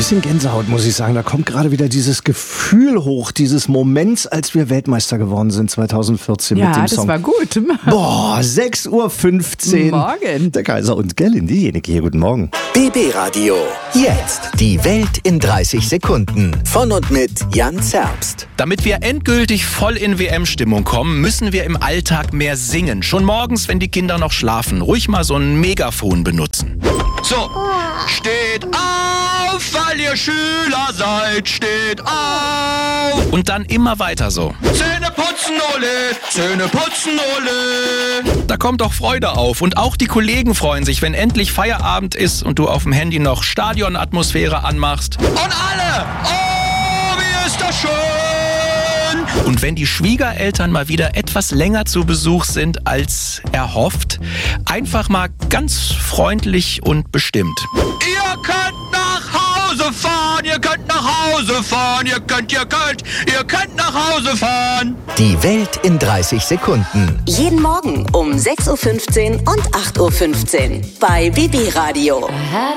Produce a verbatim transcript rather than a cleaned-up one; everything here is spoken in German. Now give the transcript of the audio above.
bisschen Gänsehaut, muss ich sagen. Da kommt gerade wieder dieses Gefühl hoch, dieses Moments, als wir Weltmeister geworden sind zwanzig vierzehn ja, mit dem Song. Ja, das war gut. Boah, sechs Uhr fünfzehn. Morgen. Der Kaiser und Gellin, diejenige hier. Guten Morgen. B B Radio. Jetzt die Welt in dreißig Sekunden. Von und mit Jan Zerbst. Damit wir endgültig voll in W M-Stimmung kommen, müssen wir im Alltag mehr singen. Schon morgens, wenn die Kinder noch schlafen. Ruhig mal so ein Megafon benutzen. So, steht auf, weil ihr Schüler seid, steht auf. Und dann immer weiter so. Zähne putzen, Ole, Zähne putzen, Ole. Da kommt doch Freude auf. Und auch die Kollegen freuen sich, wenn endlich Feierabend ist und du auf dem Handy noch Stadionatmosphäre anmachst. Und alle, oh, wie ist das schön. Und wenn die Schwiegereltern mal wieder etwas länger zu Besuch sind als erhofft, einfach mal ganz freundlich und bestimmt. Ihr könnt nach Hause fahren, ihr könnt nach Hause fahren, ihr könnt, ihr könnt, ihr könnt nach Hause fahren. Die Welt in dreißig Sekunden. Jeden Morgen um sechs Uhr fünfzehn und acht Uhr fünfzehn bei B B Radio.